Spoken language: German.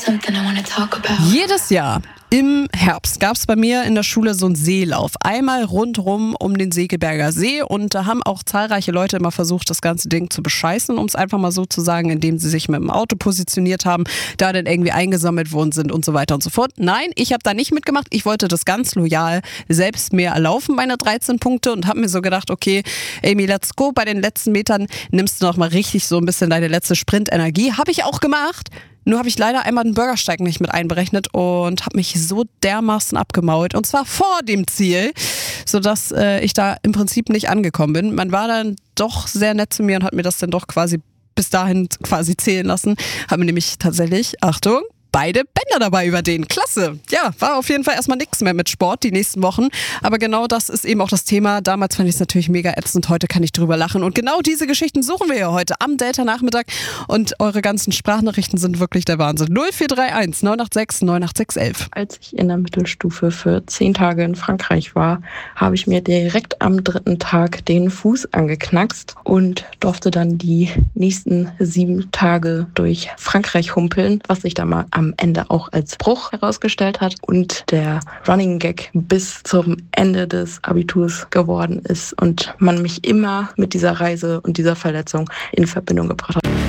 Jedes Jahr im Herbst gab es bei mir in der Schule so einen Seelauf. Einmal rundrum um den Segeberger See und da haben auch zahlreiche Leute immer versucht, das ganze Ding zu bescheißen, um es einfach mal so zu sagen, indem sie sich mit dem Auto positioniert haben, da dann irgendwie eingesammelt worden sind und so weiter und so fort. Nein, ich habe da nicht mitgemacht. Ich wollte das ganz loyal selbst mir erlaufen, meine 13 Punkte und habe mir so gedacht, okay, Amy, let's go. Bei den letzten Metern nimmst du noch mal richtig so ein bisschen deine letzte Sprintenergie. Habe ich auch gemacht. Nur habe ich leider einmal den Bürgersteig nicht mit einberechnet und habe mich so dermaßen abgemault. Und zwar vor dem Ziel, sodass ich da im Prinzip nicht angekommen bin. Man war dann doch sehr nett zu mir und hat mir das dann doch quasi bis dahin quasi zählen lassen. Hat mir nämlich tatsächlich, Achtung, beide Bänder dabei über den. Klasse. Ja, war auf jeden Fall erstmal nichts mehr mit Sport die nächsten Wochen. Aber genau das ist eben auch das Thema. Damals fand ich es natürlich mega ätzend. Heute kann ich drüber lachen. Und genau diese Geschichten suchen wir ja heute am Delta-Nachmittag. Und eure ganzen Sprachnachrichten sind wirklich der Wahnsinn. 0431 986 98611. Als ich in der Mittelstufe für 10 Tage in Frankreich war, habe ich mir direkt am 3. Tag den Fuß angeknackst und durfte dann die nächsten 7 Tage durch Frankreich humpeln, was sich da mal am Ende auch als Bruch herausgestellt hat und der Running Gag bis zum Ende des Abiturs geworden ist und man mich immer mit dieser Reise und dieser Verletzung in Verbindung gebracht hat.